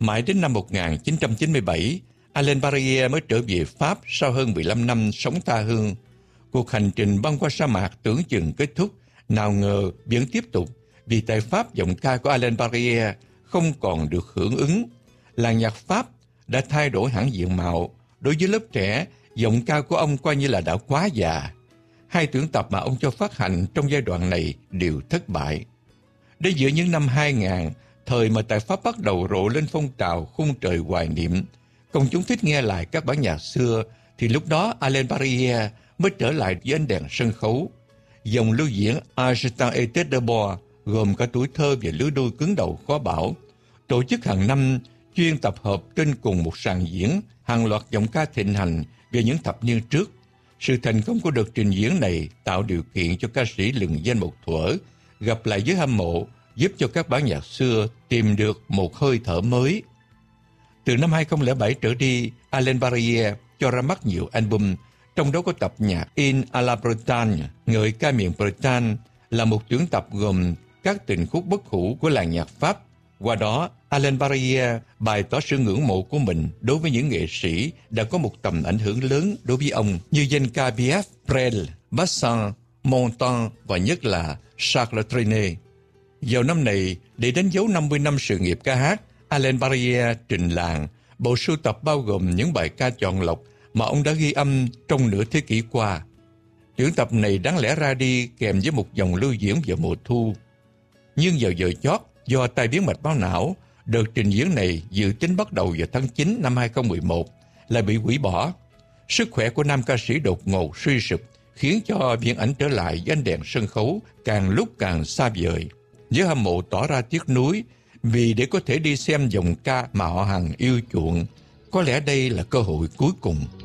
Mãi đến năm 1997, Alain Barrière mới trở về Pháp sau hơn 15 năm sống tha hương. Cuộc hành trình băng qua sa mạc tưởng chừng kết thúc, nào ngờ vẫn tiếp tục, vì tại Pháp giọng ca của Alain Barrière không còn được hưởng ứng. Làng nhạc Pháp đã thay đổi hẳn diện mạo. Đối với lớp trẻ, giọng ca của ông coi như là đã quá già. Hai tuyển tập mà ông cho phát hành trong giai đoạn này đều thất bại. Đến giữa những năm 2000, thời mà tại Pháp bắt đầu rộ lên phong trào khung trời hoài niệm, công chúng thích nghe lại các bản nhạc xưa, thì lúc đó Alain Barrière mới trở lại với ánh đèn sân khấu. Dòng lưu diễn Argentin et Tête de Bois gồm cả tuổi thơ và lứa đôi cứng đầu khó bảo, tổ chức hàng năm chuyên tập hợp trên cùng một sàn diễn hàng loạt giọng ca thịnh hành về những thập niên trước. Sự thành công của đợt trình diễn này tạo điều kiện cho ca sĩ lừng danh một thuở gặp lại với hâm mộ, giúp cho các bản nhạc xưa tìm được một hơi thở mới. Từ năm 2007 trở đi, Alain Barrière cho ra mắt nhiều album, trong đó có tập nhạc In à la Bretagne, ngợi ca miền Bretagne, là một tuyển tập gồm các tình khúc bất hủ của làng nhạc Pháp. Qua đó, Alain Barrière bày tỏ sự ngưỡng mộ của mình đối với những nghệ sĩ đã có một tầm ảnh hưởng lớn đối với ông như danh ca Piaf, Brel, Bassin, Montand và nhất là Charles Trenet. Vào năm này, để đánh dấu 50 năm sự nghiệp ca hát, Alain Barrière trình làng bộ sưu tập bao gồm những bài ca chọn lọc mà ông đã ghi âm trong nửa thế kỷ qua. Tuyển tập này đáng lẽ ra đi kèm với một dòng lưu diễn vào mùa thu. Nhưng vào giờ chót, do tai biến mạch máu não, đợt trình diễn này dự tính bắt đầu vào tháng 9 năm 2011 lại bị hủy bỏ. Sức khỏe của nam ca sĩ đột ngột suy sụp, khiến cho viễn ảnh trở lại với ánh đèn sân khấu càng lúc càng xa vời. Giới hâm mộ tỏ ra tiếc nuối vì để có thể đi xem dòng ca mà họ hằng yêu chuộng, có lẽ đây là cơ hội cuối cùng.